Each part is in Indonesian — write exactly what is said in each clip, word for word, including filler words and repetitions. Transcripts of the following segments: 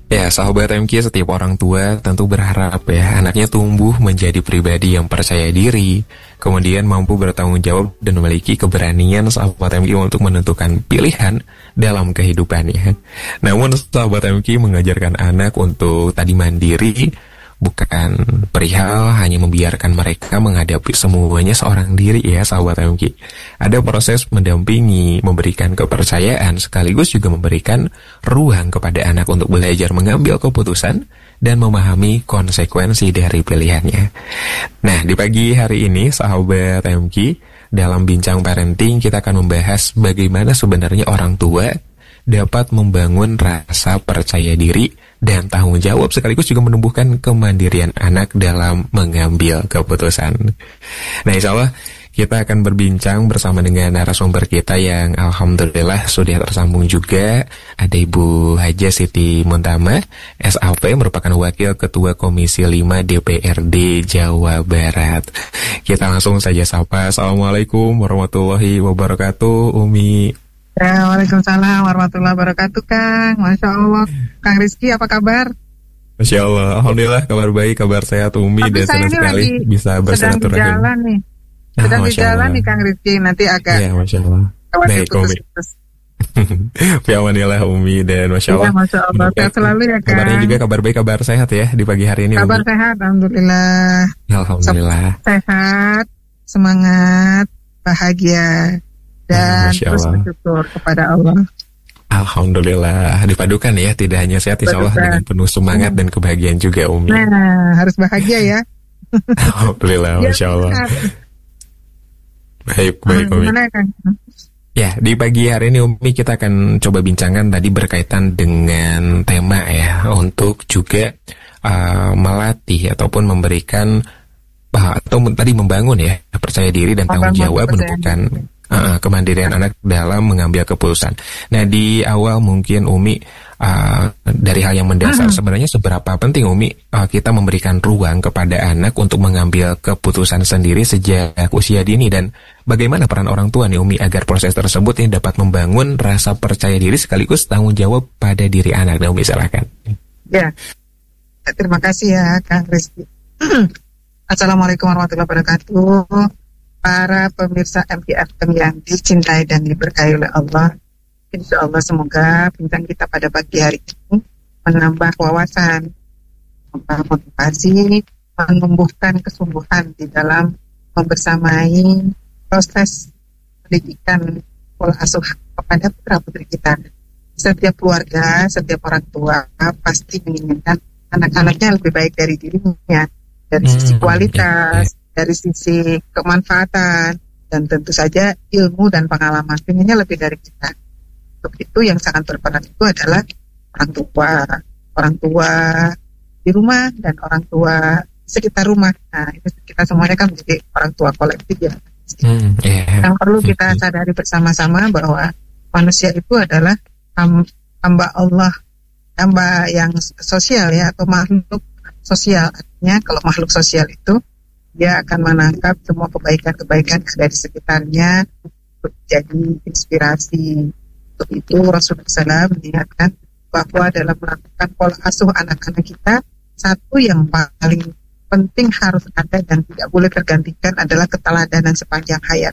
Ya, sahabat M K, setiap orang tua tentu berharap ya anaknya tumbuh menjadi pribadi yang percaya diri, kemudian mampu bertanggung jawab dan memiliki keberanian sahabat M K untuk menentukan pilihan dalam kehidupannya. Namun sahabat M K mengajarkan anak untuk tadi mandiri, bukan perihal hanya membiarkan mereka menghadapi semuanya seorang diri ya sahabat M K. Ada proses mendampingi, memberikan kepercayaan, sekaligus juga memberikan ruang kepada anak untuk belajar mengambil keputusan dan memahami konsekuensi dari pilihannya. Nah, di pagi hari ini sahabat M K, dalam Bincang Parenting kita akan membahas bagaimana sebenarnya orang tua dapat membangun rasa percaya diri dan tanggung jawab, sekaligus juga menumbuhkan kemandirian anak dalam mengambil keputusan. Nah, insya Allah kita akan berbincang bersama dengan narasumber kita yang alhamdulillah sudah tersambung juga. Ada Ibu Haja Siti Muntama, S A P, merupakan Wakil Ketua Komisi lima D P R D Jawa Barat. Kita langsung saja sapa. Assalamualaikum warahmatullahi wabarakatuh, Umi. Ya, waalaikumsalam warahmatullahi wabarakatuh, Kang. Masya Allah. Kang Rizky, apa kabar? Masya Allah, alhamdulillah kabar baik, kabar sehat Umi. Tapi dan senang sekali bisa bersilaturahim. Sedang di jalan nih, sedang ah, di jalan nih Kang Rizky, nanti agak. Ya, Masya Allah. Baik Umi. Fiamanillah Umi, dan Masya Allah. Ya, Masya Allah. Sehat selalu ya, Kang. Kabarnya juga kabar baik, kabar sehat ya di pagi hari ini. Kabar Umi. sehat, alhamdulillah. Alhamdulillah. Sehat, semangat, bahagia. Dan terus bersyukur kepada Allah. Alhamdulillah, dipadukan ya, tidak hanya sehat insya Allah dengan penuh semangat hmm. dan kebahagiaan juga Umi. Nah, harus bahagia ya. Alhamdulillah, Masya Allah. Baik, baik Umi. Gimana, Kang? Ya, di pagi hari ini Umi kita akan coba bincangkan tadi berkaitan dengan tema ya, untuk juga uh, melatih ataupun memberikan uh, atau tadi membangun ya percaya diri dan tanggung jawab menentukan Uh, kemandirian anak dalam mengambil keputusan. Nah, di awal mungkin Umi uh, dari hal yang mendasar, hmm. sebenarnya seberapa penting Umi uh, kita memberikan ruang kepada anak untuk mengambil keputusan sendiri sejak usia dini, dan bagaimana peran orang tua nih Umi agar proses tersebut ini dapat membangun rasa percaya diri sekaligus tanggung jawab pada diri anak. Nah, Umi silakan. Ya, terima kasih ya Kang Rizky. Assalamualaikum warahmatullahi wabarakatuh. Para pemirsa M K F M yang dicintai dan diberkahi oleh Allah, insya Allah semoga bincang kita pada pagi hari ini menambah wawasan, menambah motivasi, menumbuhkan kesungguhan di dalam membersamai proses pendidikan pola asuh kepada putra putri kita. Setiap keluarga, setiap orang tua pasti menginginkan anak-anaknya lebih baik dari dirinya, dari sisi kualitas, dari sisi kemanfaatan, dan tentu saja ilmu dan pengalaman. Pinginnya lebih dari kita. Untuk itu yang sangat berperan itu adalah orang tua, orang tua di rumah dan orang tua sekitar rumah. Nah, itu kita semuanya kan menjadi orang tua kolektif ya. Hmm, yeah. Yang perlu kita sadari bersama-sama bahwa manusia itu adalah hamba Allah, hamba yang sosial ya, atau makhluk sosial. Artinya kalau makhluk sosial itu dia akan menangkap semua kebaikan-kebaikan dari sekitarnya untuk jadi inspirasi. Untuk itu Rasulullah shallallahu alaihi wasallam mengingatkan bahwa dalam melakukan pola asuh anak-anak kita, satu yang paling penting harus ada dan tidak boleh tergantikan adalah keteladanan sepanjang hayat.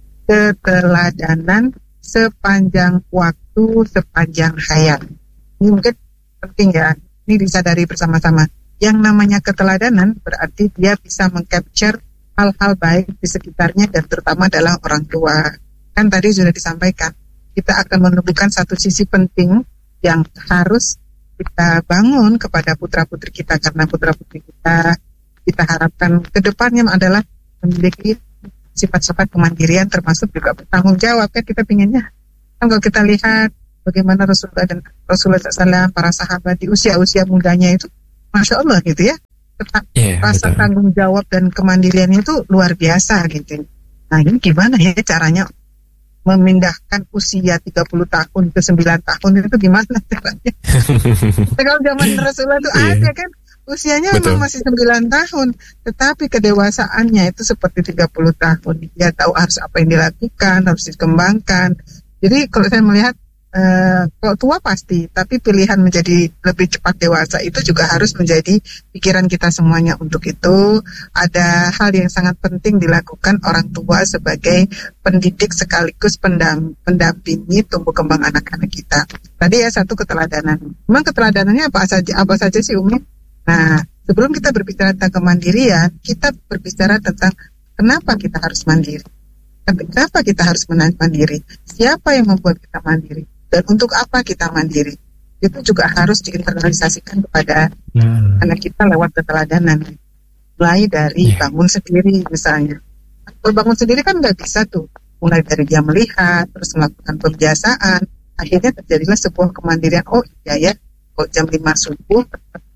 Keteladanan sepanjang waktu, sepanjang hayat. Ini mungkin penting ya, ini disadari bersama-sama. Yang namanya keteladanan berarti dia bisa mengcapture hal-hal baik di sekitarnya, dan terutama adalah orang tua. Kan tadi sudah disampaikan, kita akan menumbuhkan satu sisi penting yang harus kita bangun kepada putra-putri kita, karena putra-putri kita kita harapkan ke depannya adalah memiliki sifat-sifat kemandirian, termasuk juga bertanggung jawab. Kan kita pinginnya, kan kalau kita lihat bagaimana Rasulullah dan Rasulullah shallallahu alaihi wasallam, para sahabat di usia-usia mudanya itu, Masya Allah gitu ya, yeah, rasa betul. Tanggung jawab dan kemandiriannya itu luar biasa gitu. Nah, ini gimana ya caranya memindahkan usia tiga puluh tahun ke sembilan tahun itu gimana caranya? Kalau zaman Rasulullah itu yeah. ada kan usianya memang masih sembilan tahun, tetapi kedewasaannya itu seperti tiga puluh tahun. Dia tahu harus apa yang dilakukan, harus dikembangkan. Jadi kalau saya melihat Uh, kalau tua pasti, tapi pilihan menjadi lebih cepat dewasa itu juga harus menjadi pikiran kita semuanya. Untuk itu ada hal yang sangat penting dilakukan orang tua sebagai pendidik sekaligus pendam, pendampingi tumbuh kembang anak-anak kita. Tadi ya satu keteladanan. Memang keteladanannya apa saja apa saja sih Umi? Nah, sebelum kita berbicara tentang kemandirian, kita berbicara tentang kenapa kita harus mandiri. Kenapa kita harus mandiri? Siapa yang membuat kita mandiri? Dan untuk apa kita mandiri? Itu juga harus diinternalisasikan kepada hmm. anak kita lewat keteladanan. Mulai dari yeah. bangun sendiri misalnya. Kalau bangun sendiri kan nggak bisa tuh. Mulai dari dia melihat, terus melakukan pembiasaan. Akhirnya terjadilah sebuah kemandirian. Oh iya ya, kalau jam lima subuh,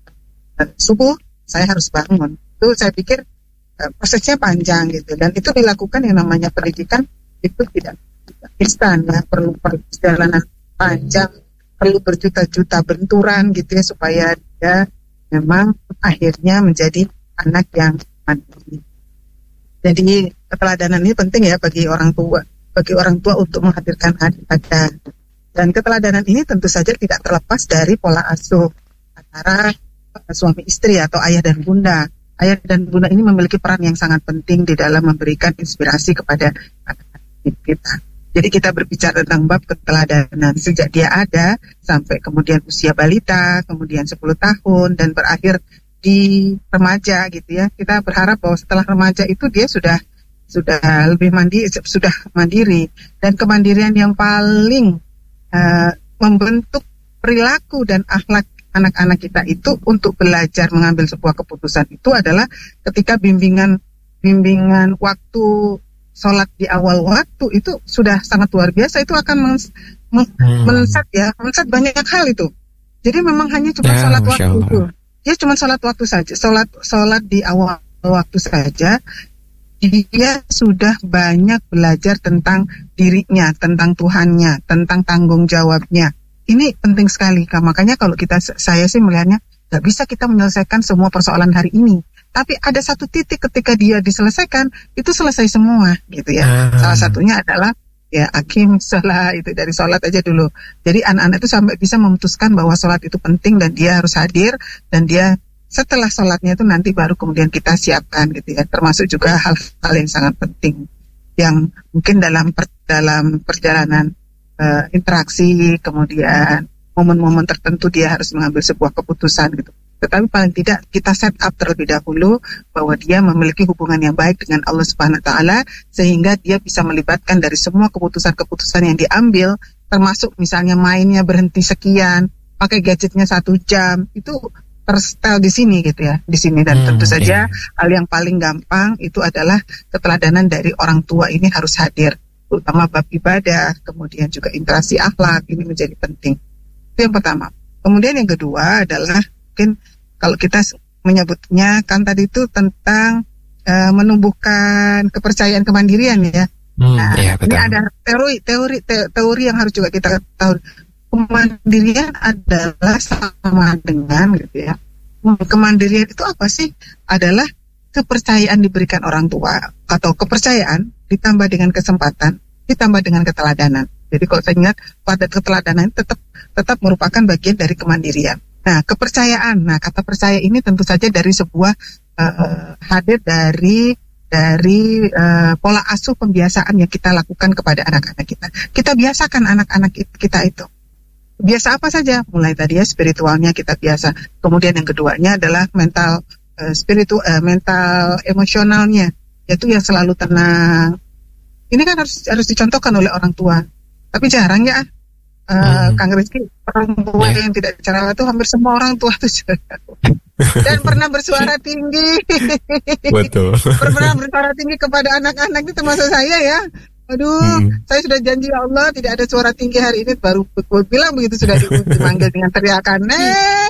subuh saya harus bangun. Itu saya pikir uh, prosesnya panjang gitu. Dan itu dilakukan yang namanya pendidikan itu tidak instan ya, perlu perjalanan panjang, perlu berjuta-juta benturan gitu ya supaya dia memang akhirnya menjadi anak yang mandiri. Jadi keteladanan ini penting ya bagi orang tua, bagi orang tua untuk menghadirkan ada. Dan keteladanan ini tentu saja tidak terlepas dari pola asuh antara suami istri atau ayah dan bunda. Ayah dan bunda ini memiliki peran yang sangat penting di dalam memberikan inspirasi kepada anak-anak kita. Jadi kita berbicara tentang bab keteladanan sejak dia ada sampai kemudian usia balita, kemudian sepuluh tahun dan berakhir di remaja gitu ya. Kita berharap bahwa setelah remaja itu dia sudah sudah lebih mandiri, sudah mandiri, dan kemandirian yang paling uh, membentuk perilaku dan akhlak anak-anak kita itu untuk belajar mengambil sebuah keputusan itu adalah ketika bimbingan bimbingan waktu sholat di awal waktu itu sudah sangat luar biasa. Itu akan men- men- hmm. melesat ya, melesat banyak hal itu. Jadi memang hanya cuma ya, sholat waktu itu. Dia cuma sholat waktu saja, sholat sholat di awal waktu saja. Dia sudah banyak belajar tentang dirinya, tentang Tuhannya, tentang tanggung jawabnya. Ini penting sekali. Makanya kalau kita, saya sih melihatnya, nggak bisa kita menyelesaikan semua persoalan hari ini. Tapi ada satu titik ketika dia diselesaikan, itu selesai semua, gitu ya. Hmm. Salah satunya adalah ya akim sholat, itu dari sholat aja dulu. Jadi anak-anak itu sampai bisa memutuskan bahwa sholat itu penting dan dia harus hadir, dan dia setelah sholatnya itu nanti baru kemudian kita siapkan, gitu ya. Termasuk juga hal-hal yang sangat penting yang mungkin dalam per, dalam perjalanan uh, interaksi, kemudian momen-momen tertentu dia harus mengambil sebuah keputusan, gitu. Tetapi paling tidak kita set up terlebih dahulu bahwa dia memiliki hubungan yang baik dengan Allah Subhanahu wa taala sehingga dia bisa melibatkan dari semua keputusan-keputusan yang diambil, termasuk misalnya mainnya berhenti sekian, pakai gadgetnya satu jam, itu tersetel di sini gitu ya, di sini. Dan hmm, tentu saja yeah. hal yang paling gampang itu adalah keteladanan dari orang tua ini harus hadir, terutama bab ibadah, kemudian juga interaksi akhlak ini menjadi penting. Itu yang pertama. Kemudian yang kedua adalah mungkin kalau kita menyebutnya kan tadi itu tentang uh, menumbuhkan kepercayaan kemandirian ya. Hmm, nah, iya, ini ada teori teori te, teori yang harus juga kita tahu. Kemandirian adalah sama dengan gitu ya. Kemandirian itu apa sih? Adalah kepercayaan diberikan orang tua atau kepercayaan ditambah dengan kesempatan, ditambah dengan keteladanan. Jadi kalau saya ingat pada keteladanan tetap tetap merupakan bagian dari kemandirian. Nah, kepercayaan. Nah, kata percaya ini tentu saja dari sebuah uh, hadir dari dari uh, pola asuh pembiasaan yang kita lakukan kepada anak-anak kita. Kita biasakan anak-anak kita itu. Biasa apa saja? Mulai tadi ya spiritualnya kita biasa. Kemudian yang keduanya adalah mental uh, spiritual uh, mental emosionalnya, yaitu yang selalu tenang. Ini kan harus harus dicontohkan oleh orang tua. Tapi jarang ya. Uh, hmm. Kang Rizky, orang tua yeah. yang tidak bicara itu hampir semua orang tua itu dan pernah bersuara tinggi. Betul. Pernah bersuara tinggi kepada anak-anak itu termasuk saya ya. Aduh, hmm. saya sudah janji ya Allah tidak ada suara tinggi hari ini, baru bilang begitu sudah dipanggil dengan teriakan, "Eh,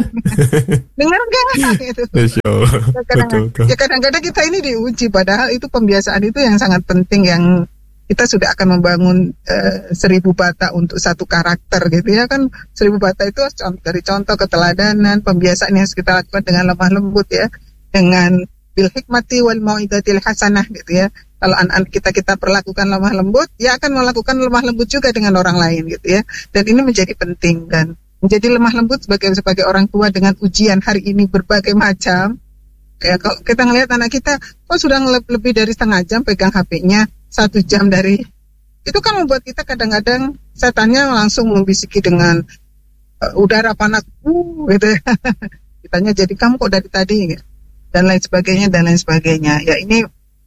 dengar enggak?" gitu. Kadang-kadang, ya kadang-kadang kita ini diuji, padahal itu pembiasaan itu yang sangat penting, yang kita sudah akan membangun uh, seribu bata untuk satu karakter gitu ya kan. Seribu bata itu dari contoh keteladanan, pembiasaan yang harus kita lakukan dengan lemah lembut ya, dengan bil hikmati wal mau'izatil hasanah gitu ya. Kalau anak-anak kita kita perlakukan lemah lembut, dia akan melakukan lemah lembut juga dengan orang lain gitu ya. Dan ini menjadi penting, dan menjadi lemah lembut sebagai sebagai orang tua dengan ujian hari ini berbagai macam. Ya, kalau kita ngelihat anak kita, kok sudah lebih dari setengah jam pegang H P-nya, satu jam dari, itu kan membuat kita kadang-kadang setannya langsung membisiki dengan uh, udara panas, uh, gitu ya. Kitanya jadi kamu kok dari tadi, gitu. Dan lain sebagainya dan lain sebagainya. Ya ini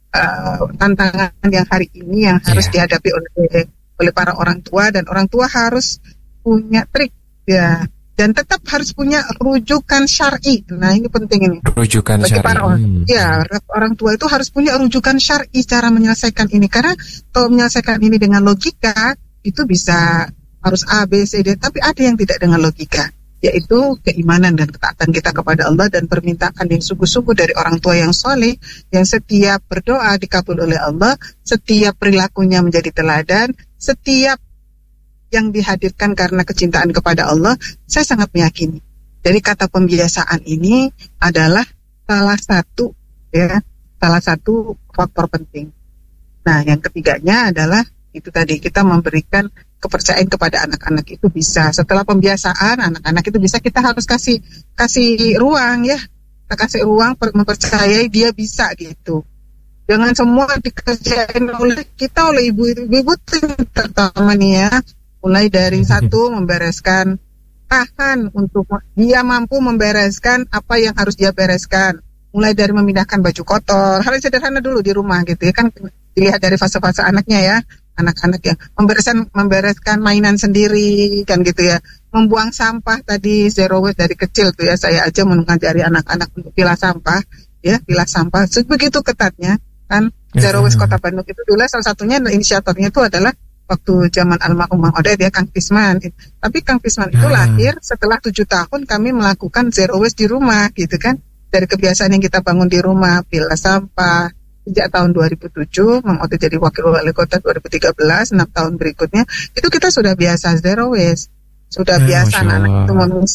uh, tantangan yang hari ini yang harus yeah. dihadapi oleh oleh para orang tua, dan orang tua harus punya trik ya. Dan tetap harus punya rujukan syar'i. Nah ini penting ini. Rujukan syar'i. Para orang, ya, orang tua itu harus punya rujukan syar'i cara menyelesaikan ini. Karena kalau menyelesaikan ini dengan logika, itu bisa harus A, B, C, D. Tapi ada yang tidak dengan logika, yaitu keimanan dan ketaatan kita kepada Allah dan permintaan yang sungguh-sungguh dari orang tua yang soleh, yang setiap berdoa dikabul oleh Allah, setiap perilakunya menjadi teladan, setiap yang dihadirkan karena kecintaan kepada Allah. Saya sangat meyakini dari kata pembiasaan ini adalah salah satu ya salah satu faktor penting. Nah, yang ketiganya adalah itu tadi, kita memberikan kepercayaan kepada anak-anak itu bisa. Setelah pembiasaan, anak-anak itu bisa, kita harus kasih kasih ruang ya, kita kasih ruang per, mempercayai dia bisa gitu. Jangan semua dikerjain oleh kita, oleh ibu-ibu terutama nih ya. Mulai dari satu, membereskan, tahan untuk dia mampu membereskan apa yang harus dia bereskan. Mulai dari memindahkan baju kotor, hal yang sederhana dulu di rumah gitu ya kan, dilihat dari fase-fase anaknya ya. Anak-anak yang membereskan membereskan mainan sendiri kan gitu ya, membuang sampah tadi zero waste dari kecil tuh ya. Saya aja mengajari anak-anak untuk pilah sampah ya, pilah sampah sebegitu ketatnya kan. Zero waste Kota Bandung itu dulu salah satunya inisiatornya itu adalah waktu zaman almarhum Mang Oded ya, Kang Pisman. Tapi Kang Pisman itu lahir setelah tujuh tahun kami melakukan zero waste di rumah gitu kan. Dari kebiasaan yang kita bangun di rumah, pilah sampah. Sejak tahun dua ribu tujuh, Mang Oded jadi wakil wali kota dua ribu tiga belas, enam tahun berikutnya, itu kita sudah biasa zero waste. Sudah eh, biasa anak-anak itu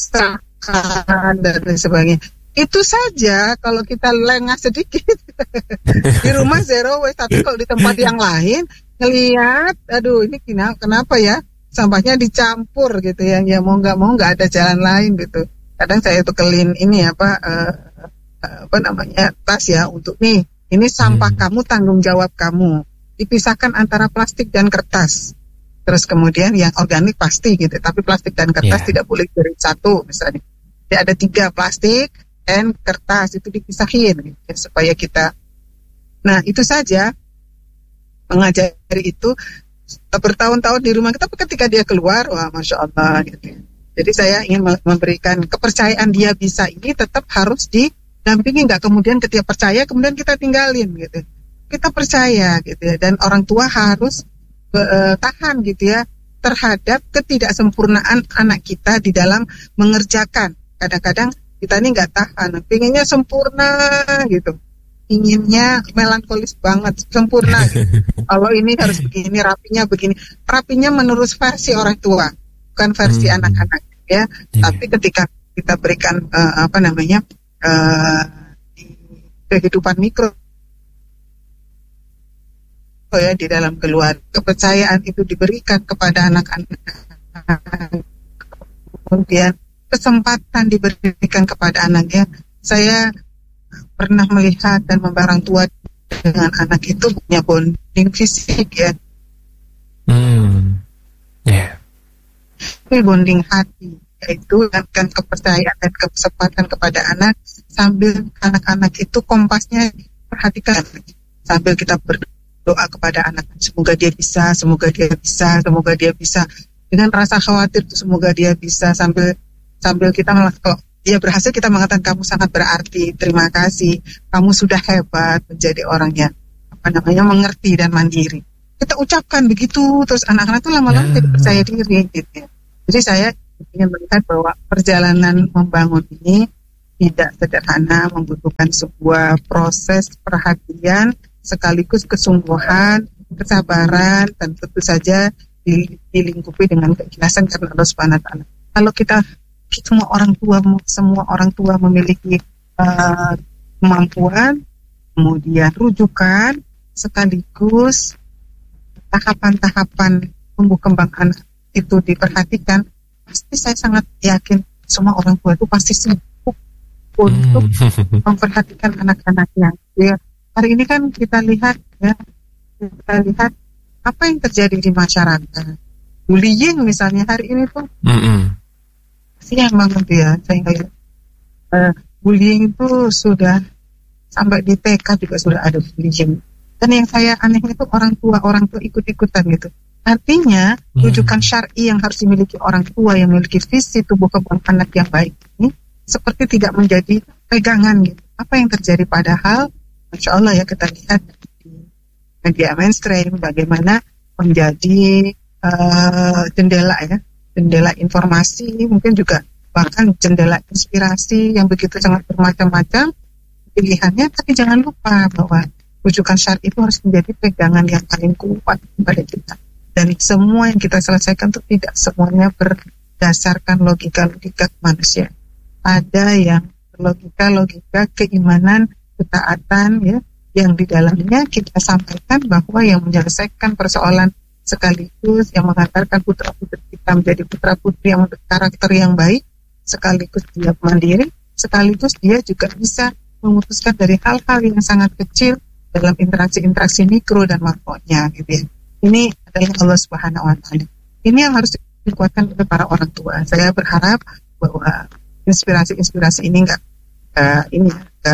memisahkan dan lain sebagainya. Itu saja kalau kita lengah sedikit. Di rumah zero waste, tapi kalau di tempat yang lain, ngelihat, aduh ini kenapa ya, sampahnya dicampur gitu ya, ya mau nggak mau nggak ada jalan lain gitu. Kadang saya tukelin ini apa, uh, apa namanya, tas ya, untuk nih, ini sampah hmm. kamu, tanggung jawab kamu. Dipisahkan antara plastik dan kertas. Terus kemudian yang organik pasti gitu, tapi plastik dan kertas yeah. tidak boleh dari satu misalnya. Jadi ada tiga, plastik dan kertas, itu dipisahin gitu, supaya kita. Nah itu saja, mengajari itu bertahun-tahun di rumah kita, tapi ketika dia keluar, wah masya Allah gitu. Jadi saya ingin memberikan kepercayaan dia bisa ini tetap harus didampingi, nggak kemudian ketika percaya kemudian kita tinggalin gitu. Kita percaya gitu ya, dan orang tua harus uh, tahan gitu ya terhadap ketidaksempurnaan anak kita di dalam mengerjakan. Kadang-kadang kita ini nggak tahan, pengennya sempurna gitu. Inginnya melankolis banget, sempurna gitu. Kalau ini harus begini, rapinya begini. Rapinya menurut versi orang tua, bukan versi hmm. anak-anak ya. Yeah. Tapi ketika kita berikan uh, apa namanya uh, di kehidupan mikro oh ya, di dalam keluarga, kepercayaan itu diberikan kepada anak-anak, kemudian kesempatan diberikan kepada anaknya. Saya pernah melihat dan membarang tua dengan anak itu punya bonding fisik ya. Hmm. Yeah. Tapi bonding hati, yaitu dengan kepercayaan dan kesempatan kepada anak, sambil anak-anak itu kompasnya perhatikan, sambil kita berdoa kepada anak, semoga dia bisa, semoga dia bisa, semoga dia bisa, dengan rasa khawatir tuh, semoga dia bisa, sambil sambil kita melakukan. Dia berhasil, kita mengatakan kamu sangat berarti, terima kasih, kamu sudah hebat menjadi orang yang apa namanya mengerti dan mandiri. Kita ucapkan begitu, terus anak-anak itu lama-lama jadi yeah. percaya diri gitu. Jadi saya ingin melihat bahwa perjalanan membangun ini tidak sederhana, membutuhkan sebuah proses perhatian sekaligus kesungguhan, kesabaran, dan tentu saja dilingkupi dengan keikhlasan karena Allah Subhanahu wa taala. Kalau kita semua orang tua semua orang tua memiliki uh, kemampuan, kemudian rujukan, sekaligus tahapan-tahapan tumbuh kembang anak itu diperhatikan, pasti saya sangat yakin semua orang tua itu pasti sibuk untuk hmm. memperhatikan anak-anaknya. Ya, hari ini kan kita lihat ya, kita lihat apa yang terjadi di masyarakat. Bullying misalnya hari ini tuh, mm-hmm. siang banget ya, saya lihat uh, bullying itu sudah sampai di T K juga sudah ada bullying. Dan yang saya aneh itu orang tua orang tua ikut-ikutan gitu. Artinya, rujukan hmm. syar'i yang harus dimiliki orang tua yang memiliki visi tumbuh kembang anak yang baik ini seperti tidak menjadi pegangan gitu. Apa yang terjadi padahal, Masya Allah ya kita lihat di media mainstream bagaimana menjadi uh, jendela ya, jendela informasi, mungkin juga bahkan jendela inspirasi yang begitu sangat bermacam-macam pilihannya, tapi jangan lupa bahwa rujukan syar'i itu harus menjadi pegangan yang paling kuat pada kita. Dan semua yang kita selesaikan itu tidak semuanya berdasarkan logika-logika manusia. Ada yang logika-logika keimanan, ketaatan ya, yang di dalamnya kita sampaikan bahwa yang menyelesaikan persoalan sekaligus yang mengantarkan putra-putri kita menjadi putra-putri yang berkarakter yang baik, sekaligus dia mandiri, sekaligus dia juga bisa memutuskan dari hal-hal yang sangat kecil dalam interaksi-interaksi mikro dan makronya gitu ya. Ini adalah Allah Subhanahu wa Ta'ala. Ini yang harus dikuatkan oleh para orang tua. Saya berharap bahwa inspirasi-inspirasi ini nggak uh, ini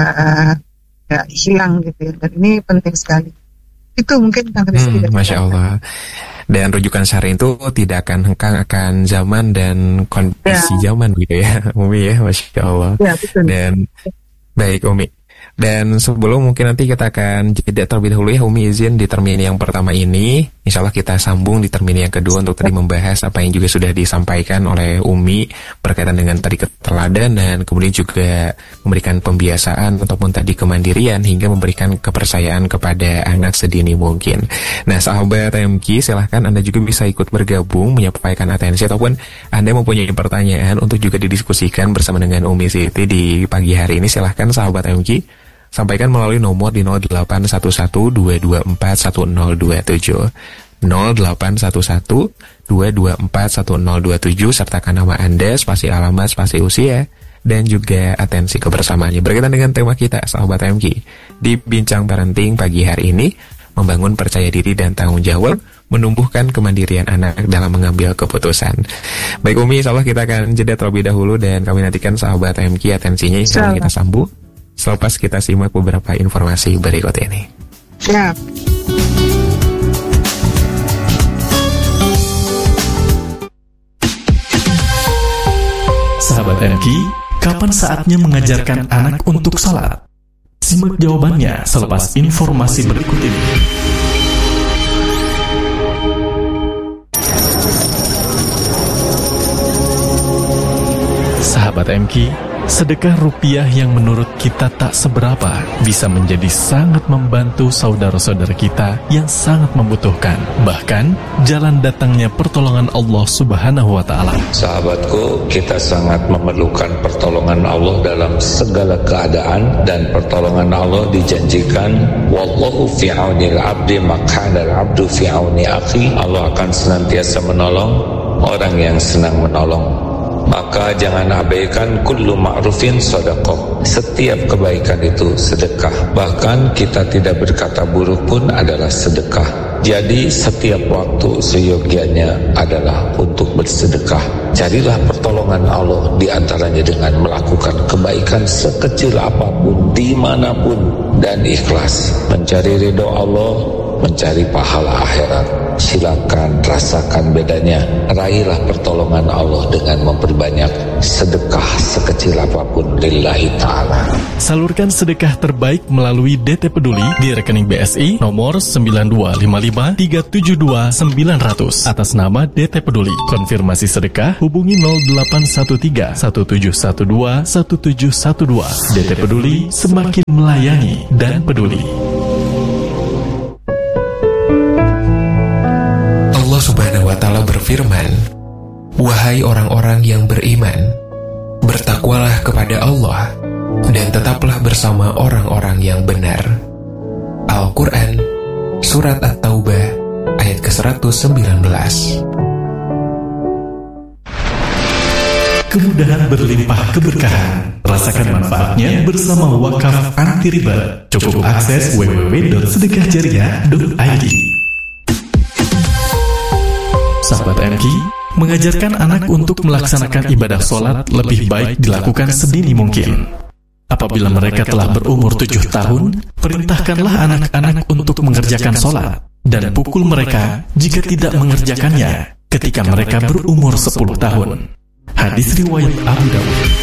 nggak hilang gitu ya. Dan ini penting sekali. Itu mungkin tentang hmm, Masya Allah. Dan rujukan syar'i itu tidak akan hengkang akan zaman dan kondisi ya. zaman gitu ya, Umi ya, Masya Allah. Ya, betul. Dan baik Umi. Dan sebelum mungkin nanti kita akan jeda terlebih dahulu ya Umi, izin di termin yang pertama ini insya Allah kita sambung di termin yang kedua untuk tadi membahas apa yang juga sudah disampaikan oleh Umi berkaitan dengan tadi keteladanan, kemudian juga memberikan pembiasaan ataupun tadi kemandirian hingga memberikan kepercayaan kepada anak sedini mungkin. Nah sahabat M K, silahkan Anda juga bisa ikut bergabung menyampaikan atensi ataupun Anda mempunyai pertanyaan untuk juga didiskusikan bersama dengan Umi Siti di pagi hari ini. Silahkan sahabat M K sampaikan melalui nomor di nol delapan satu satu dua dua empat satu nol dua tujuh nol delapan satu satu dua dua empat satu nol dua tujuh sertakan nama Anda, spasi alamat, spasi usia dan juga atensi kebersamaannya berkaitan dengan tema kita sahabat M K di Bincang Parenting pagi hari ini, membangun percaya diri dan tanggung jawab, menumbuhkan kemandirian anak dalam mengambil keputusan. Baik Umi, insyaallah kita akan jeda terlebih dahulu dan kami nantikan sahabat M K atensinya insyaallah kita sambung selepas kita simak beberapa informasi berikut ini. Siap. Sahabat M K, kapan saatnya mengajarkan anak untuk salat? Simak jawabannya selepas informasi berikut ini. Sahabat M K, sedekah rupiah yang menurut kita tak seberapa bisa menjadi sangat membantu saudara-saudara kita yang sangat membutuhkan. Bahkan, jalan datangnya pertolongan Allah Subhanahu wa Ta'ala. Sahabatku, kita sangat memerlukan pertolongan Allah dalam segala keadaan, dan pertolongan Allah dijanjikan, wallahu fi aunil abdi maq'adal abdu fi auni akhi. Allah akan senantiasa menolong orang yang senang menolong. Maka jangan abaikan kullu ma'rufin sedekah. Setiap kebaikan itu sedekah. Bahkan kita tidak berkata buruk pun adalah sedekah. Jadi setiap waktu seyogianya adalah untuk bersedekah. Carilah pertolongan Allah di antaranya dengan melakukan kebaikan sekecil apapun, dimanapun, dan ikhlas. Mencari ridho Allah, mencari pahala akhirat. Silakan rasakan bedanya. Raihlah pertolongan Allah dengan memperbanyak sedekah sekecil apapun lillahi ta'ala. Salurkan sedekah terbaik melalui D T Peduli di rekening B S I nomor sembilan dua lima lima tiga tujuh dua sembilan nol nol atas nama D T Peduli. Konfirmasi sedekah hubungi nol delapan satu tiga satu tujuh satu dua satu tujuh satu dua. D T Peduli, semakin melayani dan peduli. Allah Subhanahu wa Ta'ala berfirman, wahai orang-orang yang beriman, bertakwalah kepada Allah dan tetaplah bersama orang-orang yang benar. Al-Quran Surat At-Taubah ayat ke seratus sembilan belas. Kemudahan berlimpah keberkahan. Rasakan manfaatnya bersama Wakaf Anti Riba. Cukup akses w w w titik sedekah jariah titik i d. Sahabat M K, mengajarkan anak untuk melaksanakan ibadah sholat lebih baik dilakukan sedini mungkin. Apabila mereka telah berumur tujuh tahun, perintahkanlah anak-anak untuk mengerjakan sholat dan pukul mereka jika tidak mengerjakannya ketika mereka berumur sepuluh tahun. Hadis riwayat Abu Dawud.